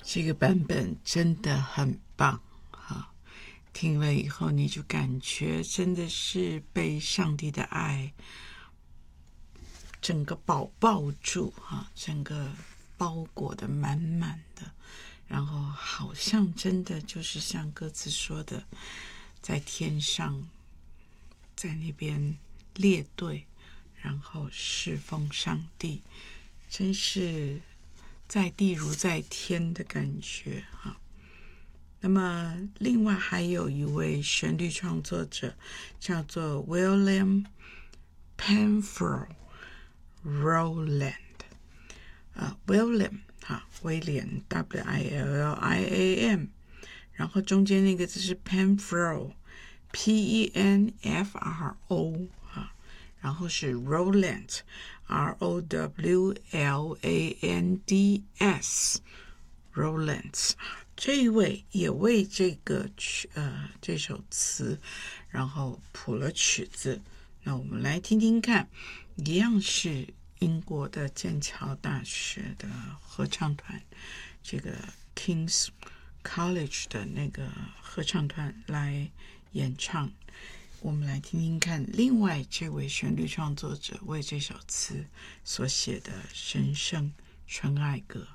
这个版本真的很棒哈！听了以后，你就感觉真的是被上帝的爱整个抱住哈，整个包裹的满满的，然后好像真的就是像歌词说的，在天上，在那边列队，然后侍奉上帝，真是在地如在天的感觉哈。那么另外还有一位旋律创作者叫做 William Penfold Rowland William 威廉 William， 然后中间那个字是 Penfold Penfro 然后是 Rowlands Rowlands Rowlands， 这一位也为这首词然后谱了曲子。那我们来听听看，一样是英国的剑桥大学的合唱团，这个 King's College 的那个合唱团来演唱。我们来听听看另外这位旋律创作者为这首词所写的神圣纯爱歌。